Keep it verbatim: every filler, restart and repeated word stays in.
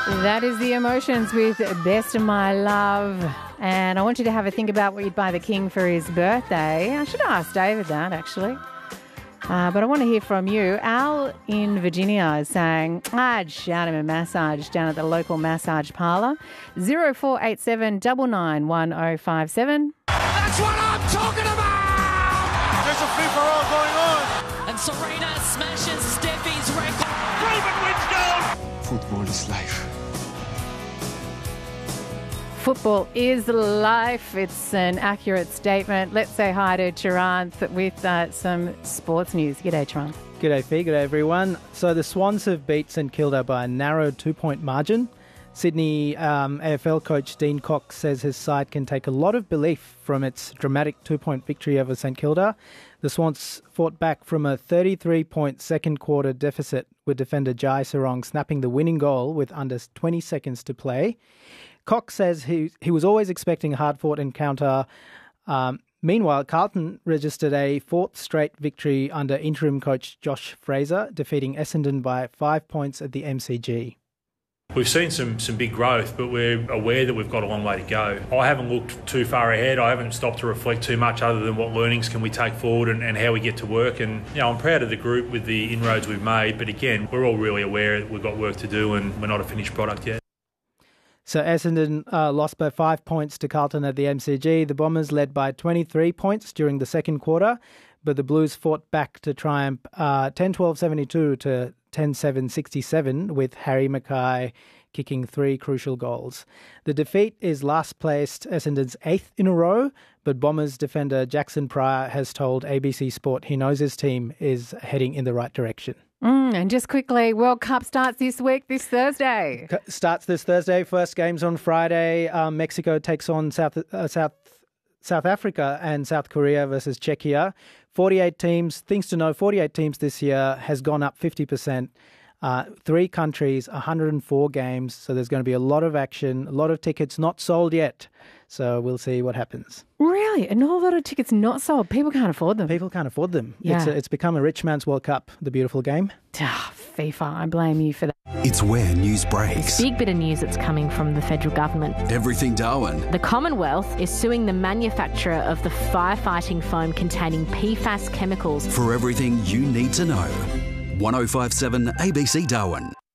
That is The Emotions with Best of My Love. And I want you to have a think about what you'd buy the King for his birthday. I should ask David that, actually. Uh, but I want to hear from you. Al in Virginia is saying, I'd shout him a massage down at the local massage parlour. zero four eight seven nine nine one zero five seven. That's what I'm talking about! There's a free-for-all going on. And Serena smashes Steffi's record. Ruben wins gold. Football is life. Football is life. It's an accurate statement. Let's say hi to Charanth with uh, some sports news. G'day, Charanth. G'day, Fee. G'day, everyone. So the Swans have beat St Kilda by a narrow two-point margin. Sydney um, A F L coach Dean Cox says his side can take a lot of belief from its dramatic two-point victory over St Kilda. The Swans fought back from a thirty-three point second quarter deficit with defender Jai Sarong snapping the winning goal with under twenty seconds to play. Cox says he he was always expecting a hard-fought encounter. Um, meanwhile, Carlton registered a fourth straight victory under interim coach Josh Fraser, defeating Essendon by five points at the M C G. We've seen some some big growth, but we're aware that we've got a long way to go. I haven't looked too far ahead. I haven't stopped to reflect too much other than what learnings can we take forward and, and how we get to work. And you know, I'm proud of the group with the inroads we've made, but again, we're all really aware that we've got work to do and we're not a finished product yet. So Essendon uh, lost by five points to Carlton at the M C G. The Bombers led by twenty-three points during the second quarter, but the Blues fought back to triumph uh, ten twelve seventy-two to ten seven sixty-seven with Harry Mackay kicking three crucial goals. The defeat is last placed Essendon's eighth in a row, but Bombers defender Jackson Pryor has told A B C Sport he knows his team is heading in the right direction. Mm, and just quickly, World Cup starts this week, this Thursday. Starts this Thursday. First game's on Friday. Um, Mexico takes on South uh, South South Africa and South Korea versus Czechia. forty-eight teams. Things to know, forty-eight teams this year has gone up fifty percent. Uh, three countries, one hundred four games. So there's going to be a lot of action, a lot of tickets not sold yet. So we'll see what happens. Really? And a whole lot of tickets not sold. People can't afford them. People can't afford them. Yeah. It's, a, it's become a rich man's World Cup, the beautiful game. Ah, FIFA, I blame you for that. It's where news breaks. Big bit of news that's coming from the federal government. Everything Darwin. The Commonwealth is suing the manufacturer of the firefighting foam containing P FAS chemicals. For everything you need to know. one oh five seven A B C Darwin.